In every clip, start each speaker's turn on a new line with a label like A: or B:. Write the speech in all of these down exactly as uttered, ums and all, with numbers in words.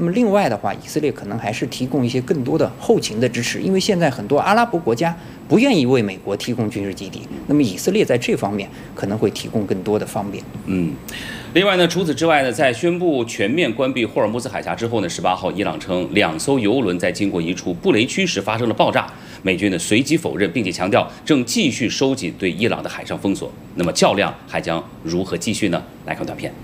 A: 那么另外的话，以色列可能还是提供一些更多的后勤的支持，因为现在很多阿拉伯国家不愿意为美国提供军事基地，那么以色列在这方面可能会提供更多的方便。
B: 嗯，另外呢，除此之外呢，在宣布全面关闭霍尔木兹海峡之后呢，十八号，伊朗称两艘油轮在经过一处布雷区时发生了爆炸，美军呢随即否认，并且强调正继续收紧对伊朗的海上封锁。那么较量还将如何继续呢？来看短片。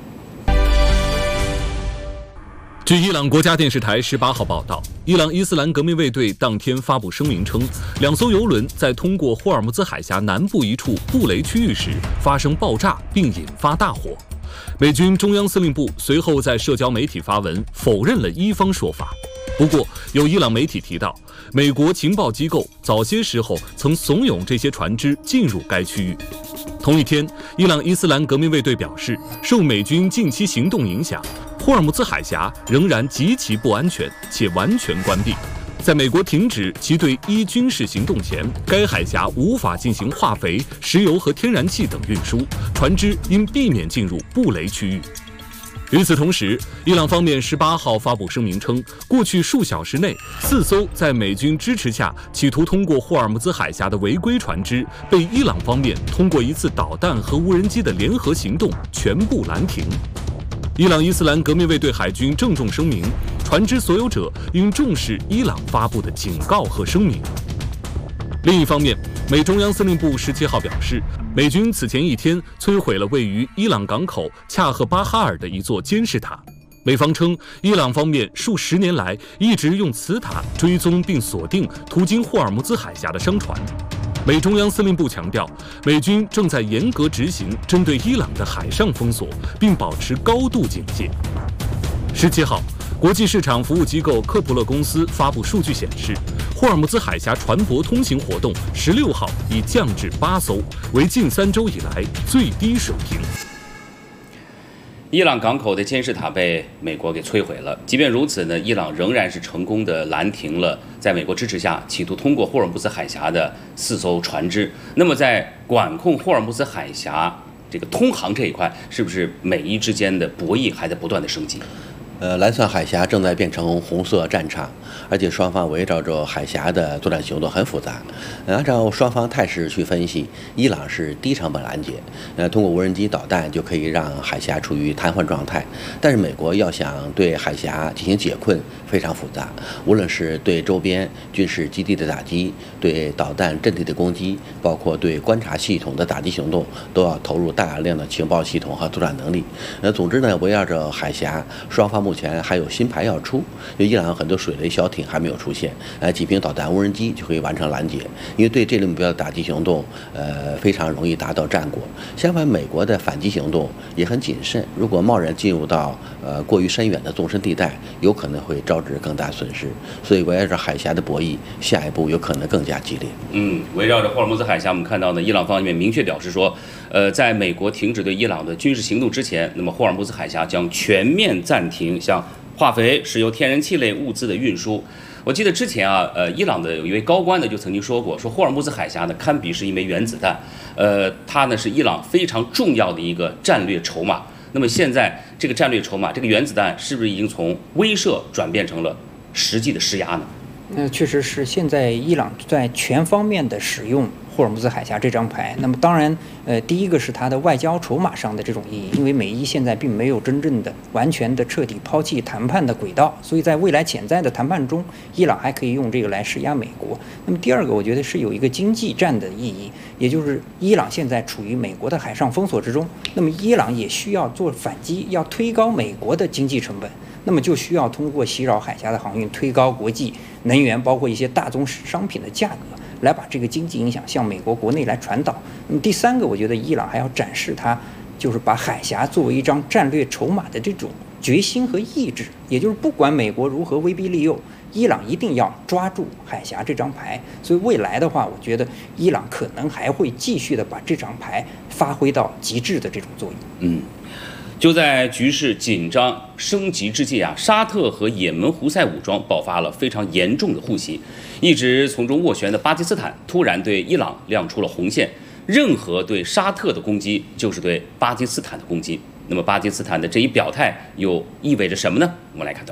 C: 据伊朗国家电视台十八号报道，伊朗伊斯兰革命卫队当天发布声明称，两艘油轮在通过霍尔木兹海峡南部一处布雷区域时发生爆炸，并引发大火。美军中央司令部随后在社交媒体发文否认了伊方说法。不过，有伊朗媒体提到，美国情报机构早些时候曾怂恿这些船只进入该区域。同一天，伊朗伊斯兰革命卫队表示，受美军近期行动影响，霍尔木兹海峡仍然极其不安全且完全关闭。在美国停止其对伊军事行动前，该海峡无法进行化肥、石油和天然气等运输，船只应避免进入布雷区域。与此同时，伊朗方面十八号发布声明称，过去数小时内，四艘在美军支持下企图通过霍尔木兹海峡的违规船只，被伊朗方面通过一次导弹和无人机的联合行动全部拦停。伊朗伊斯兰革命卫队海军郑重声明，船只所有者应重视伊朗发布的警告和声明。另一方面，美中央司令部十七号表示，美军此前一天摧毁了位于伊朗港口恰赫巴哈尔的一座监视塔。美方称，伊朗方面数十年来一直用此塔追踪并锁定途经霍尔木兹海峡的商船。美中央司令部强调，美军正在严格执行针对伊朗的海上封锁，并保持高度警戒。十七号，国际市场服务机构科普勒公司发布数据显示，霍尔木兹海峡船舶通行活动十六号已降至八艘，为近三周以来最低水平。
B: 伊朗港口的监视塔被美国给摧毁了。即便如此呢，伊朗仍然是成功的拦停了在美国支持下企图通过霍尔木兹海峡的四艘船只。那么，在管控霍尔木兹海峡这个通航这一块，是不是美伊之间的博弈还在不断的升级？
D: 呃，蓝色海峡正在变成红色战场，而且双方围绕着海峡的作战行动很复杂。呃、按照双方态势去分析，伊朗是低成本拦截，呃，通过无人机导弹就可以让海峡处于瘫痪状态。但是美国要想对海峡进行解困，非常复杂，无论是对周边军事基地的打击，对导弹阵地的攻击，包括对观察系统的打击行动，都要投入大量的情报系统和作战能力。呃，总之呢，围绕着海峡，双方目前还有新牌要出，因为伊朗有很多水雷小艇还没有出现，呃，几瓶导弹无人机就可以完成拦截。因为对这类目标的打击行动，呃，非常容易达到战果。相反，美国的反击行动也很谨慎，如果贸然进入到呃过于深远的纵深地带，有可能会招致更大损失。所以围绕着海峡的博弈，下一步有可能更加激烈。
B: 嗯，围绕着霍尔木兹海峡，我们看到呢，伊朗方面明确表示说，呃，在美国停止对伊朗的军事行动之前，那么霍尔木兹海峡将全面暂停像化肥、石油、天然气类物资的运输。我记得之前啊，呃，伊朗的有一位高官呢就曾经说过，说霍尔木兹海峡呢堪比是一枚原子弹，呃，它呢是伊朗非常重要的一个战略筹码。那么现在这个战略筹码，这个原子弹是不是已经从威慑转变成了实际的施压呢？
A: 那确实是，现在伊朗在全方面的使用霍尔木兹海峡这张牌。那么当然，呃，第一个是它的外交筹码上的这种意义，因为美伊现在并没有真正的、完全的彻底抛弃谈判的轨道，所以在未来潜在的谈判中，伊朗还可以用这个来施压美国。那么第二个，我觉得是有一个经济战的意义，也就是伊朗现在处于美国的海上封锁之中，那么伊朗也需要做反击，要推高美国的经济成本。那么就需要通过袭扰海峡的航运推高国际能源，包括一些大宗商品的价格，来把这个经济影响向美国国内来传导。那么第三个，我觉得伊朗还要展示它就是把海峡作为一张战略筹码的这种决心和意志，也就是不管美国如何威逼利诱，伊朗一定要抓住海峡这张牌。所以未来的话，我觉得伊朗可能还会继续的把这张牌发挥到极致的这种作用。
B: 嗯。就在局势紧张升级之际啊，沙特和也门胡塞武装爆发了非常严重的互袭，一直从中斡旋的巴基斯坦突然对伊朗亮出了红线，任何对沙特的攻击就是对巴基斯坦的攻击。那么巴基斯坦的这一表态又意味着什么呢？我们来看到。